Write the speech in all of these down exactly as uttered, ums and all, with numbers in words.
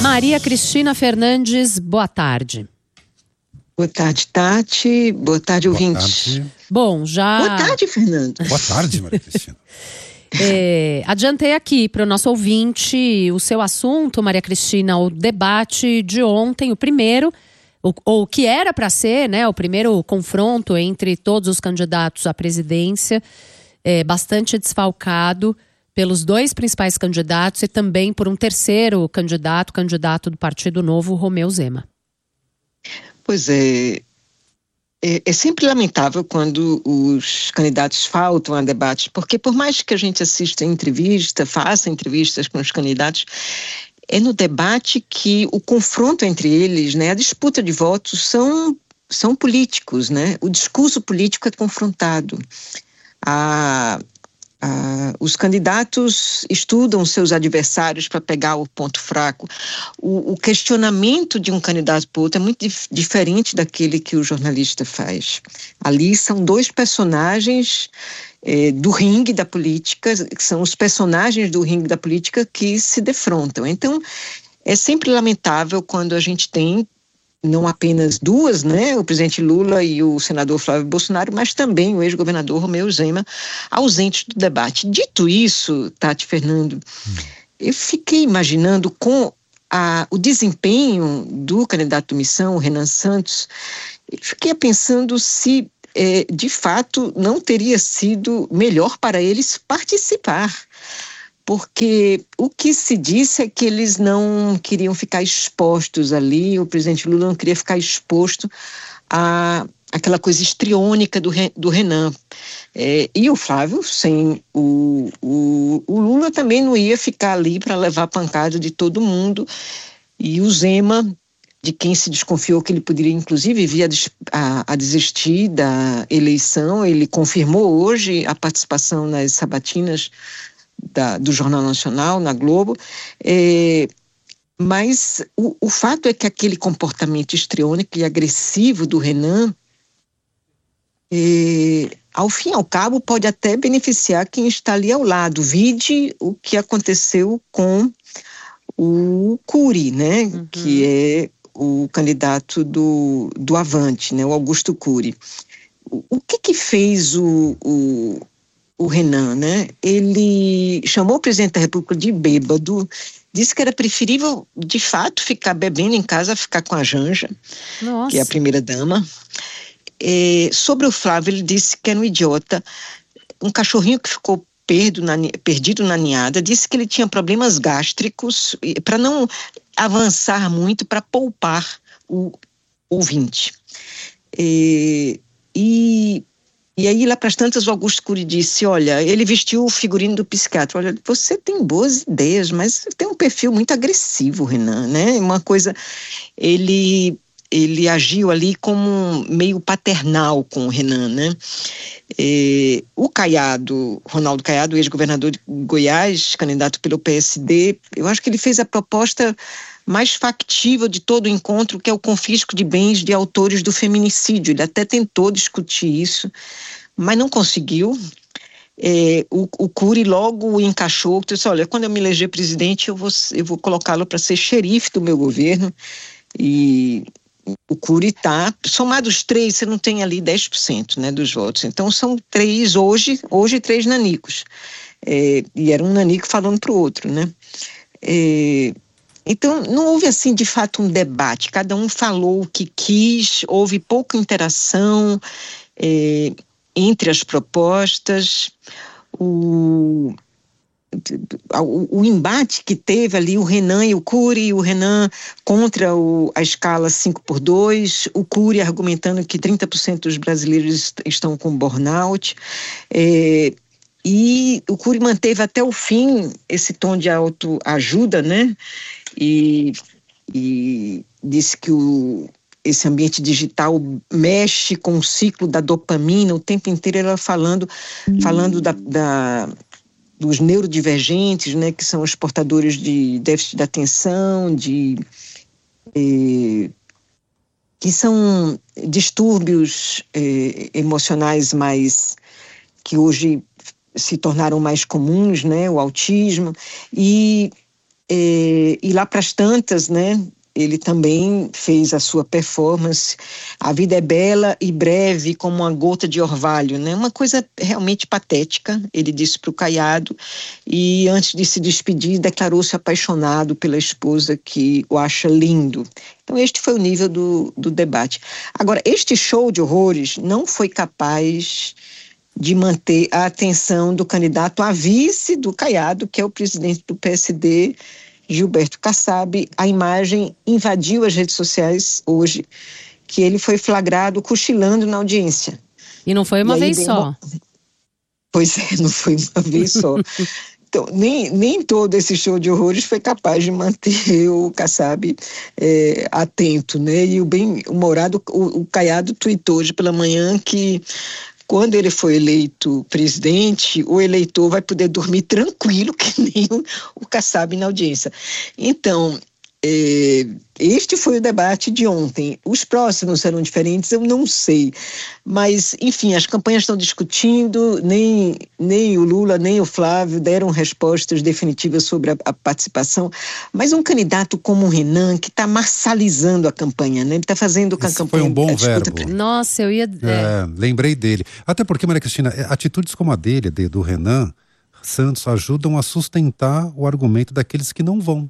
Maria Cristina Fernandes, boa tarde. Boa tarde, Tati. Boa tarde, Boa ouvintes. tarde. Bom, já... Boa tarde, Fernando. Boa tarde, Maria Cristina. É, adiantei aqui para o nosso ouvinte o seu assunto, Maria Cristina, o debate de ontem, o primeiro, o, o que era para ser, né, o primeiro confronto entre todos os candidatos à presidência, é, bastante desfalcado pelos dois principais candidatos e também por um terceiro candidato, candidato do Partido Novo, Romeu Zema. Pois é, é, é sempre lamentável quando os candidatos faltam a debates, porque por mais que a gente assista entrevista, faça entrevistas com os candidatos, é no debate que o confronto entre eles, né, a disputa de votos são, são políticos, né? O discurso político é confrontado. A Ah, os candidatos estudam seus adversários para pegar o ponto fraco. O, o questionamento de um candidato para o outro é muito dif- diferente daquele que o jornalista faz. Ali são dois personagens eh, do ringue da política, que são os personagens do ringue da política que se defrontam. Então, é sempre lamentável quando a gente tem não apenas duas, né, o presidente Lula e o senador Flávio Bolsonaro, mas também o ex-governador Romeu Zema, ausentes do debate. Dito isso, Tati, Fernando, eu fiquei imaginando com a, o desempenho do candidato missão, o Renan Santos, eu fiquei pensando se, é, de fato, não teria sido melhor para eles participar. Porque o que se disse é que eles não queriam ficar expostos ali, o presidente Lula não queria ficar exposto a aquela coisa histriônica do, do Renan. É, e o Flávio, sem o, o, o Lula, também não ia ficar ali para levar pancada de todo mundo. E o Zema, de quem se desconfiou que ele poderia, inclusive, vir a, a, a desistir da eleição, ele confirmou hoje a participação nas sabatinas Da, do Jornal Nacional, na Globo, é, mas o, o fato é que aquele comportamento histriônico e agressivo do Renan, é, ao fim e ao cabo, pode até beneficiar quem está ali ao lado. Vide o que aconteceu com o Cury, né, uhum. que é o candidato do, do Avante, né, o Augusto Cury. O, o que que fez o... o o Renan, né? Ele chamou o presidente da República de bêbado, disse que era preferível, de fato, ficar bebendo em casa, ficar com a Janja, Nossa. que é a primeira-dama. É, sobre o Flávio, ele disse que era um idiota, um cachorrinho que ficou perdido na, perdido na ninhada, disse que ele tinha problemas gástricos, para não avançar muito, para poupar o ouvinte. É, e... E aí, lá para as tantas, o Augusto Cury disse, olha, ele vestiu o figurino do psiquiatra. Olha, você tem boas ideias, mas tem um perfil muito agressivo, Renan, né? Uma coisa, ele, ele agiu ali como meio paternal com o Renan, né? E, o Caiado, Ronaldo Caiado, ex-governador de Goiás, candidato pelo P S D, eu acho que ele fez a proposta mais factível de todo o encontro, que é o confisco de bens de autores do feminicídio. Ele até tentou discutir isso, mas não conseguiu. É, o, o Cury logo encaixou, disse, olha, quando eu me eleger presidente, eu vou, eu vou colocá-lo para ser xerife do meu governo. E o Cury está, somado os três, você não tem ali dez por cento, né, dos votos. Então são três hoje, hoje três nanicos. É, e era um nanico falando para o outro, né? É, Então, não houve, assim, de fato, um debate. Cada um falou o que quis, houve pouca interação é, entre as propostas. O, o, o embate que teve ali, o Renan e o Cury, o Renan contra o, a escala cinco por dois, o Cury argumentando que trinta por cento dos brasileiros estão com burnout. É, e o Cury manteve até o fim esse tom de autoajuda, né? E, e disse que o, esse ambiente digital mexe com o ciclo da dopamina, o tempo inteiro ela falando, falando da, da, dos neurodivergentes, né, que são os portadores de déficit de atenção, de, eh, que são distúrbios eh, emocionais mais, que hoje se tornaram mais comuns, né, o autismo, e é, e lá para as tantas, né, ele também fez a sua performance. A vida é bela e breve como uma gota de orvalho, né? Uma coisa realmente patética, ele disse para o Caiado, e antes de se despedir declarou-se apaixonado pela esposa que o acha lindo. Então este foi o nível do, do debate. Agora, este show de horrores não foi capaz de manter a atenção do candidato a vice do Caiado, que é o presidente do P S D, Gilberto Kassab. A imagem invadiu as redes sociais hoje, que ele foi flagrado cochilando na audiência. E não foi uma vez só. Uma... Pois é, não foi uma vez só. Então, nem, nem todo esse show de horrores foi capaz de manter o Kassab é, atento, né? E o bem-humorado, o, o Caiado tuitou hoje pela manhã que quando ele for eleito presidente, o eleitor vai poder dormir tranquilo, que nem o, o Kassab na audiência. Então, é, este foi o debate de ontem. Os próximos serão diferentes, eu não sei. Mas, enfim, as campanhas estão discutindo, nem, nem o Lula, nem o Flávio deram respostas definitivas sobre a, a participação. Mas um candidato como o Renan, que está marcializando a campanha, né? Ele está fazendo com a Esse campanha... foi um bom verbo. Nossa, eu ia... É. É, lembrei dele. Até porque, Maria Cristina, atitudes como a dele, do Renan Santos, ajudam a sustentar o argumento daqueles que não vão.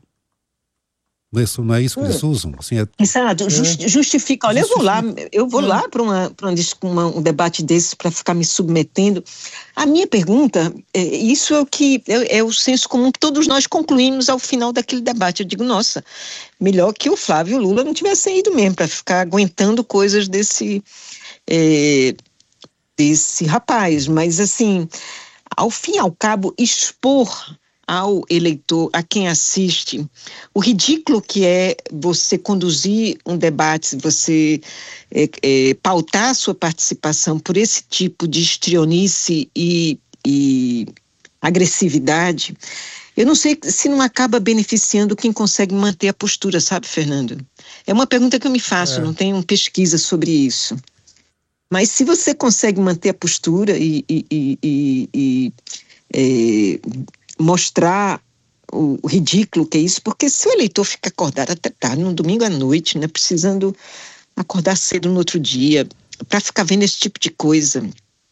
Não é isso que eles usam? Assim, é... Exato, Just, justifica. Olha, justifica. eu vou lá, eu vou é. lá para uma, uma, uma, um debate desse para ficar me submetendo. A minha pergunta, é, isso é o que é, é o senso comum que todos nós concluímos ao final daquele debate. Eu digo, nossa, melhor que o Flávio e o Lula não tivessem ido mesmo para ficar aguentando coisas desse, é, desse rapaz. Mas assim, ao fim e ao cabo, expor ao eleitor, a quem assiste, o ridículo que é você conduzir um debate, você é, é, pautar a sua participação por esse tipo de histrionice e, e agressividade. Eu não sei se não acaba beneficiando quem consegue manter a postura, sabe, Fernando? É uma pergunta que eu me faço, é. Não tenho pesquisa sobre isso. Mas se você consegue manter a postura e, e, e, e, e é, mostrar o, o ridículo que é isso, porque se o eleitor fica acordado até tarde, num domingo à noite, né, precisando acordar cedo no outro dia, para ficar vendo esse tipo de coisa,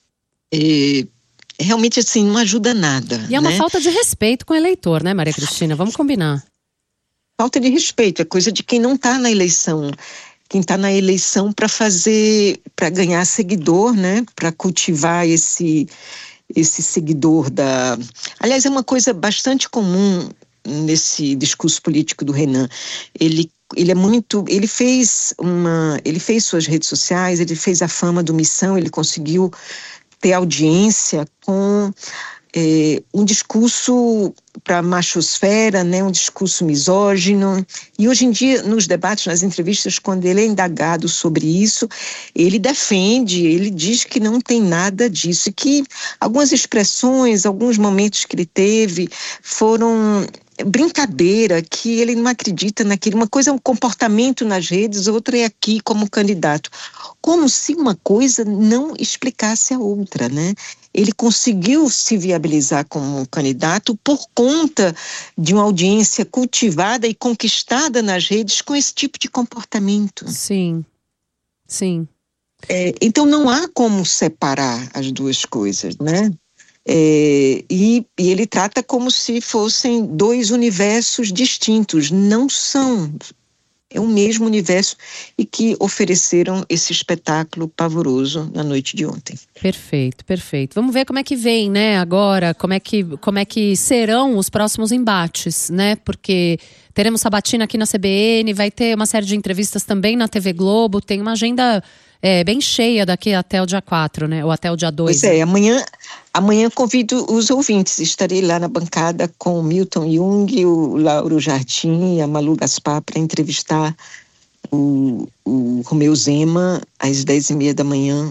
é, realmente assim, não ajuda nada. E é uma né? falta de respeito com o eleitor, né, Maria Cristina? Vamos combinar. Falta de respeito, é coisa de quem não está na eleição. Quem está na eleição para fazer, para ganhar seguidor, né, para cultivar esse... esse seguidor da... Aliás, é uma coisa bastante comum nesse discurso político do Renan. Ele, ele é muito... Ele fez uma... Ele fez suas redes sociais, ele fez a fama do Missão, ele conseguiu ter audiência com é, um discurso para a machosfera, né, um discurso misógino. E hoje em dia, nos debates, nas entrevistas, quando ele é indagado sobre isso, ele defende, ele diz que não tem nada disso, e que algumas expressões, alguns momentos que ele teve foram brincadeira, que ele não acredita naquilo. Uma coisa é um comportamento nas redes, outra é aqui como candidato. Como se uma coisa não explicasse a outra, né? Ele conseguiu se viabilizar como candidato por conta de uma audiência cultivada e conquistada nas redes com esse tipo de comportamento. Sim, sim. É, então não há como separar as duas coisas, né? É, e, e ele trata como se fossem dois universos distintos. Não são. É o mesmo universo, e que ofereceram esse espetáculo pavoroso na noite de ontem. Perfeito, perfeito. Vamos ver como é que vem, né, agora, como é que, como é que serão os próximos embates, né, porque teremos sabatina aqui na C B N, vai ter uma série de entrevistas também na T V Globo, tem uma agenda é, bem cheia daqui até o dia quatro, né, ou até o dia dois. Pois é, amanhã, amanhã convido os ouvintes, estarei lá na bancada com o Milton Jung, o Lauro Jardim e a Malu Gaspar para entrevistar o, o Romeu Zema às dez e meia da manhã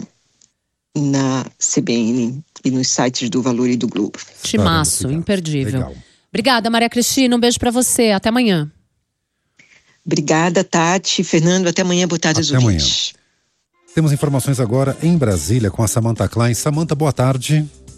na C B N e nos sites do Valor e do Globo. Timaço, imperdível. Legal. Obrigada, Maria Cristina, um beijo para você, até amanhã. Obrigada, Tati, Fernando, até amanhã, boa tarde aos ouvintes. Amanhã. Temos informações agora em Brasília com a Samantha Klein. Samantha, boa tarde.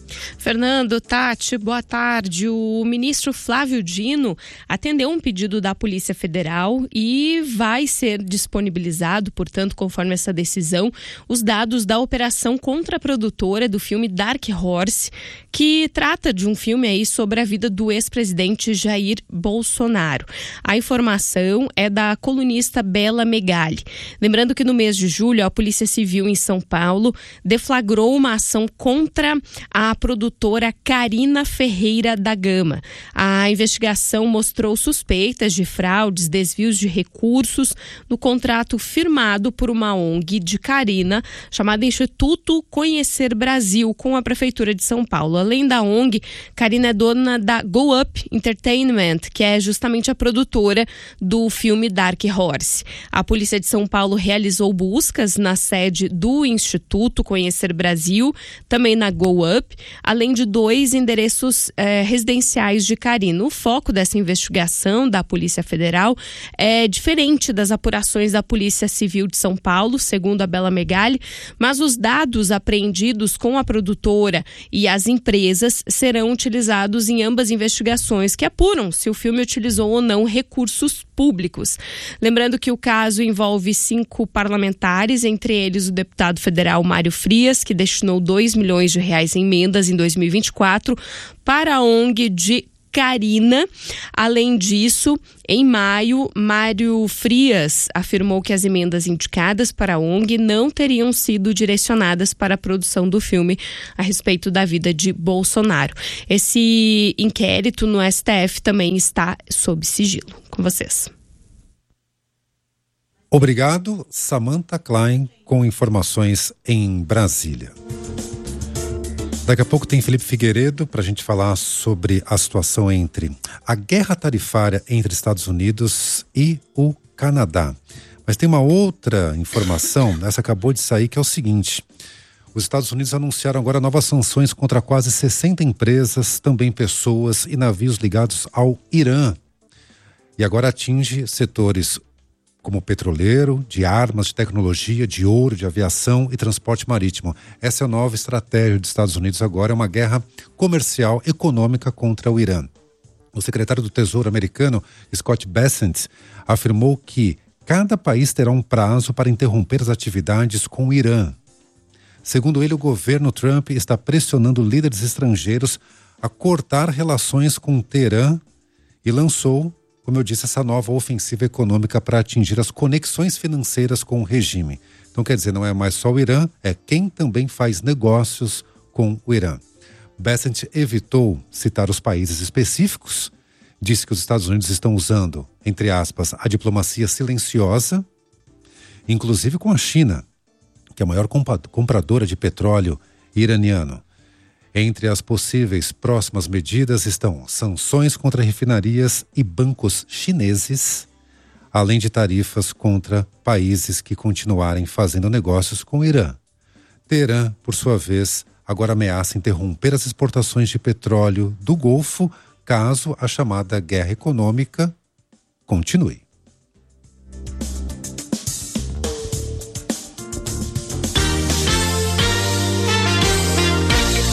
Fernando, Tati, boa tarde. O ministro Flávio Dino atendeu um pedido da Polícia Federal e vai ser disponibilizado, portanto, conforme essa decisão, os dados da operação contra a produtora do filme Dark Horse, que trata de um filme aí sobre a vida do ex-presidente Jair Bolsonaro. A informação é da colunista Bela Megali. Lembrando que no mês de julho, a Polícia Civil em São Paulo deflagrou uma ação contra a produtora Carina Ferreira da Gama. A investigação mostrou suspeitas de fraudes, desvios de recursos no contrato firmado por uma O N G de Carina, chamada Instituto Conhecer Brasil, com a Prefeitura de São Paulo. Além da O N G, Carina é dona da Go Up Entertainment, que é justamente a produtora do filme Dark Horse. A Polícia de São Paulo realizou buscas na sede do Instituto Conhecer Brasil, também na Go Up, além de dois endereços eh, residenciais de Carina. O foco dessa investigação da Polícia Federal é diferente das apurações da Polícia Civil de São Paulo, segundo a Bela Megali, mas os dados apreendidos com a produtora e as empresas serão utilizados em ambas investigações, que apuram se o filme utilizou ou não recursos públicos. Lembrando que o caso envolve cinco parlamentares, entre eles o deputado federal Mário Frias, que destinou dois milhões de reais em emendas em dois mil e vinte e quatro para a O N G de Carina. Além disso, em maio, Mário Frias afirmou que as emendas indicadas para a O N G não teriam sido direcionadas para a produção do filme a respeito da vida de Bolsonaro. Esse inquérito no S T F também está sob sigilo. Com vocês. Obrigado, Samantha Klein, com informações em Brasília. Daqui a pouco tem Felipe Figueiredo para a gente falar sobre a situação entre a guerra tarifária entre Estados Unidos e o Canadá. Mas tem uma outra informação, essa acabou de sair, que é o seguinte: os Estados Unidos anunciaram agora novas sanções contra quase sessenta empresas, também pessoas e navios ligados ao Irã. E agora atinge setores como petroleiro, de armas, de tecnologia, de ouro, de aviação e transporte marítimo. Essa é a nova estratégia dos Estados Unidos agora, é uma guerra comercial, econômica contra o Irã. O secretário do Tesouro americano, Scott Bessent, afirmou que cada país terá um prazo para interromper as atividades com o Irã. Segundo ele, o governo Trump está pressionando líderes estrangeiros a cortar relações com Teherã e lançou, como eu disse, essa nova ofensiva econômica para atingir as conexões financeiras com o regime. Então, quer dizer, não é mais só o Irã, é quem também faz negócios com o Irã. Bessent evitou citar os países específicos, disse que os Estados Unidos estão usando, entre aspas, a diplomacia silenciosa, inclusive com a China, que é a maior compradora de petróleo iraniano. Entre as possíveis próximas medidas estão sanções contra refinarias e bancos chineses, além de tarifas contra países que continuarem fazendo negócios com o Irã. Teherã, por sua vez, agora ameaça interromper as exportações de petróleo do Golfo, caso a chamada guerra econômica continue.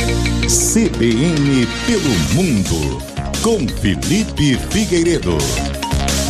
C B N pelo mundo, com Felipe Figueiredo.